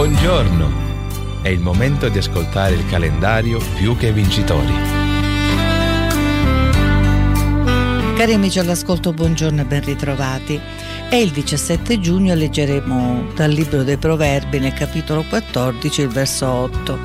Buongiorno! È il momento di ascoltare il calendario Più che Vincitori. Cari amici all'ascolto, buongiorno e ben ritrovati. È il 17 giugno e leggeremo dal libro dei Proverbi nel capitolo 14, il verso 8.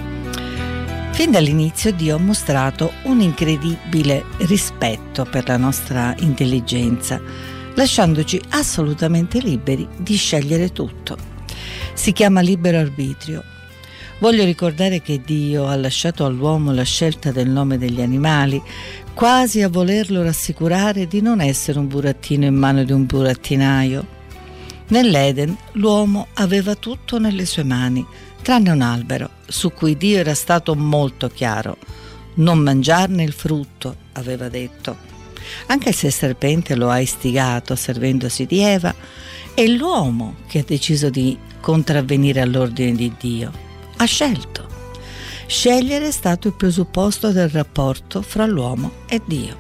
Fin dall'inizio Dio ha mostrato un incredibile rispetto per la nostra intelligenza, lasciandoci assolutamente liberi di scegliere tutto. Si chiama libero arbitrio. Voglio ricordare che Dio ha lasciato all'uomo la scelta del nome degli animali, quasi a volerlo rassicurare di non essere un burattino in mano di un burattinaio. Nell'Eden l'uomo aveva tutto nelle sue mani, tranne un albero su cui Dio era stato molto chiaro. Non mangiarne il frutto, aveva detto. Anche se il serpente lo ha istigato servendosi di Eva, è l'uomo che ha deciso di contravvenire all'ordine di Dio. Ha scelto. Scegliere è stato il presupposto del rapporto fra l'uomo e Dio.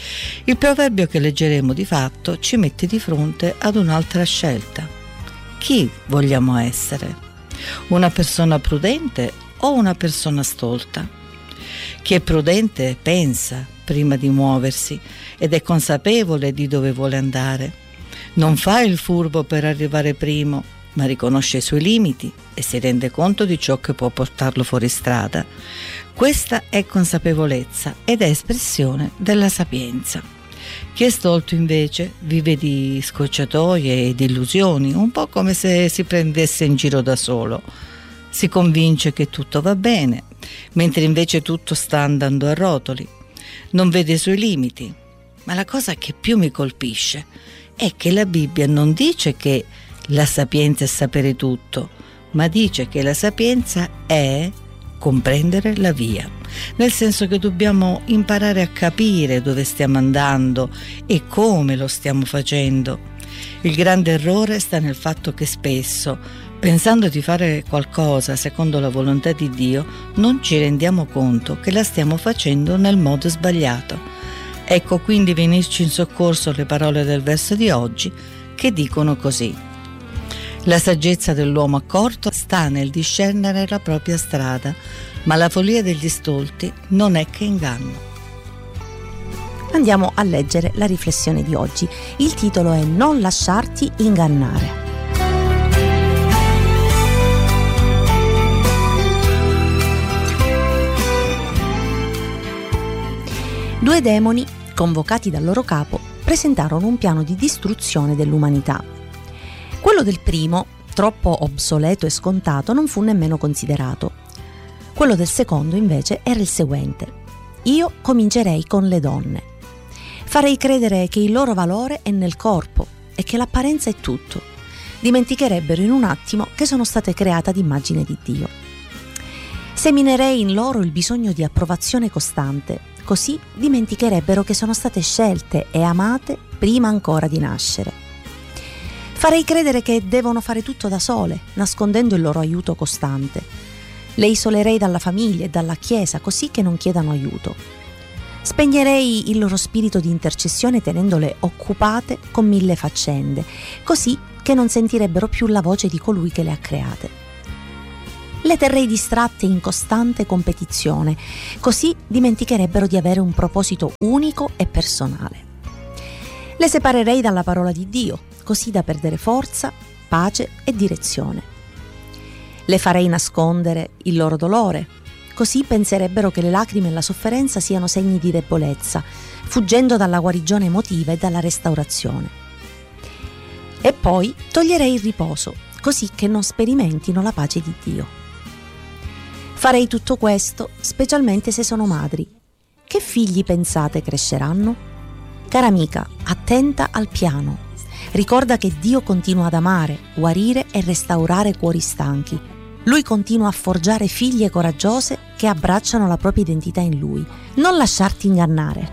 Il proverbio che leggeremo di fatto ci mette di fronte ad un'altra scelta. Chi vogliamo essere? Una persona prudente o una persona stolta? Chi è prudente pensa prima di muoversi ed è consapevole di dove vuole andare. Non fa il furbo per arrivare primo, ma riconosce i suoi limiti e si rende conto di ciò che può portarlo fuori strada. Questa è consapevolezza ed è espressione della sapienza. Chi è stolto invece vive di scorciatoie e di illusioni, un po' come se si prendesse in giro da solo. Si convince che tutto va bene, mentre invece tutto sta andando a rotoli. Non vede i suoi limiti. Ma la cosa che più mi colpisce è che la Bibbia non dice che la sapienza è sapere tutto, ma dice che la sapienza è comprendere la via, nel senso che dobbiamo imparare a capire dove stiamo andando e come lo stiamo facendo. Il grande errore sta nel fatto che spesso, pensando di fare qualcosa secondo la volontà di Dio, non ci rendiamo conto che la stiamo facendo nel modo sbagliato. Ecco quindi venirci in soccorso le parole del verso di oggi che dicono così: la saggezza dell'uomo accorto sta nel discernere la propria strada, ma la follia degli stolti non è che inganno. Andiamo a leggere la riflessione di oggi. Il titolo è Non lasciarti ingannare. Due demoni, convocati dal loro capo, presentarono un piano di distruzione dell'umanità. Quello del primo, troppo obsoleto e scontato, non fu nemmeno considerato. Quello del secondo, invece, era il seguente: io comincerei con le donne. Farei credere che il loro valore è nel corpo e che l'apparenza è tutto. Dimenticherebbero in un attimo che sono state create ad immagine di Dio. Seminerei in loro il bisogno di approvazione costante, così dimenticherebbero che sono state scelte e amate prima ancora di nascere. Farei credere che devono fare tutto da sole, nascondendo il loro aiuto costante. Le isolerei dalla famiglia e dalla Chiesa, così che non chiedano aiuto. Spegnerei il loro spirito di intercessione tenendole occupate con 1000 faccende, così che non sentirebbero più la voce di colui che le ha create. Le terrei distratte in costante competizione, così dimenticherebbero di avere un proposito unico e personale. Le separerei dalla parola di Dio, così da perdere forza, pace e direzione. Le farei nascondere il loro dolore, così penserebbero che le lacrime e la sofferenza siano segni di debolezza, fuggendo dalla guarigione emotiva e dalla restaurazione. E poi toglierei il riposo, così che non sperimentino la pace di Dio. Farei tutto questo specialmente se sono madri. Che figli pensate cresceranno? Cara amica, attenta al piano. Ricorda che Dio continua ad amare, guarire e restaurare cuori stanchi. Lui continua a forgiare figlie coraggiose che abbracciano la propria identità in Lui. Non lasciarti ingannare.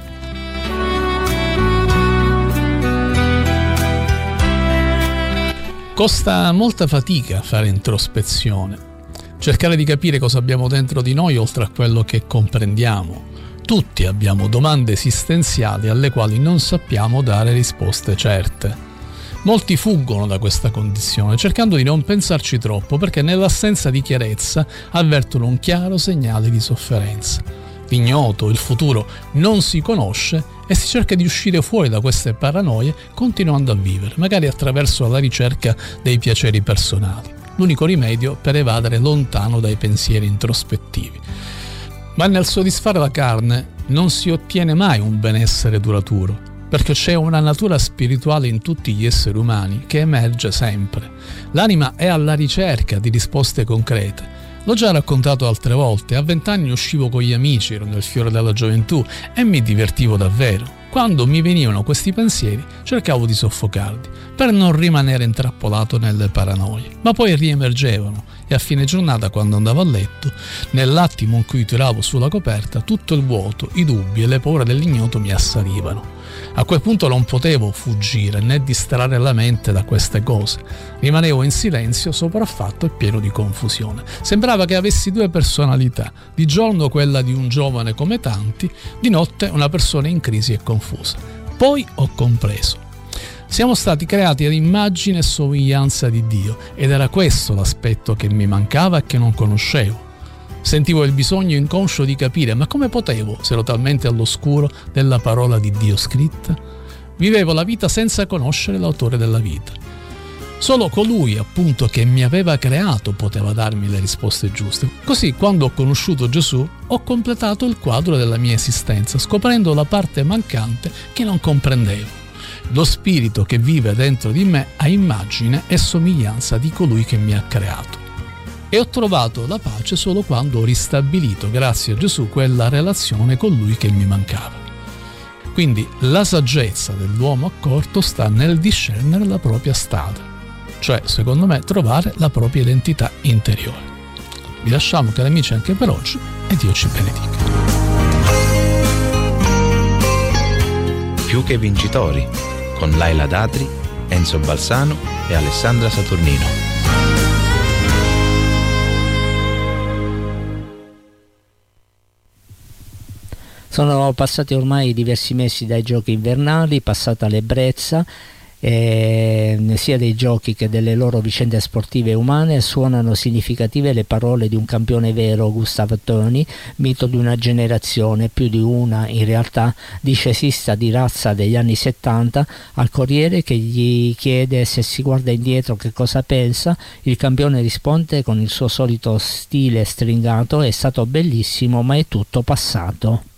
Costa molta fatica fare introspezione, cercare di capire cosa abbiamo dentro di noi oltre a quello che comprendiamo. Tutti abbiamo domande esistenziali alle quali non sappiamo dare risposte certe. Molti fuggono da questa condizione, cercando di non pensarci troppo, perché nell'assenza di chiarezza avvertono un chiaro segnale di sofferenza. L'ignoto, il futuro, non si conosce e si cerca di uscire fuori da queste paranoie continuando a vivere, magari attraverso la ricerca dei piaceri personali. L'unico rimedio per evadere lontano dai pensieri introspettivi. Ma nel soddisfare la carne non si ottiene mai un benessere duraturo, perché c'è una natura spirituale in tutti gli esseri umani che emerge sempre. L'anima è alla ricerca di risposte concrete. L'ho già raccontato altre volte, a 20 anni uscivo con gli amici, ero nel fiore della gioventù e mi divertivo davvero. Quando mi venivano questi pensieri cercavo di soffocarli, per non rimanere intrappolato nelle paranoie, ma poi riemergevano e a fine giornata, quando andavo a letto, nell'attimo in cui tiravo sulla coperta, tutto il vuoto, i dubbi e le paure dell'ignoto mi assalivano. A quel punto non potevo fuggire né distrarre la mente da queste cose. Rimanevo in silenzio, sopraffatto e pieno di confusione. Sembrava che avessi due personalità: di giorno quella di un giovane come tanti, di notte una persona in crisi e confusa. Poi ho compreso. Siamo stati creati ad immagine e somiglianza di Dio, ed era questo l'aspetto che mi mancava e che non conoscevo. Sentivo il bisogno inconscio di capire, ma come potevo se ero talmente all'oscuro della parola di Dio scritta? Vivevo la vita senza conoscere l'autore della vita. Solo colui, appunto, che mi aveva creato poteva darmi le risposte giuste. Così, quando ho conosciuto Gesù, ho completato il quadro della mia esistenza, scoprendo la parte mancante che non comprendevo. Lo spirito che vive dentro di me ha immagine e somiglianza di colui che mi ha creato. E ho trovato la pace solo quando ho ristabilito, grazie a Gesù, quella relazione con Lui che mi mancava. Quindi la saggezza dell'uomo accorto sta nel discernere la propria strada, cioè, secondo me, trovare la propria identità interiore. Vi lasciamo, cari amici, anche per oggi, e Dio ci benedica. Più che vincitori, con Laila Datri, Enzo Balsano e Alessandra Saturnino. Sono passati ormai diversi mesi dai giochi invernali, passata l'ebbrezza, sia dei giochi che delle loro vicende sportive e umane. Suonano significative le parole di un campione vero, Gustav Toni, mito di una generazione, più di una in realtà, discesista di razza degli anni 70. Al Corriere, che gli chiede se si guarda indietro che cosa pensa, il campione risponde con il suo solito stile stringato: è stato bellissimo, ma è tutto passato.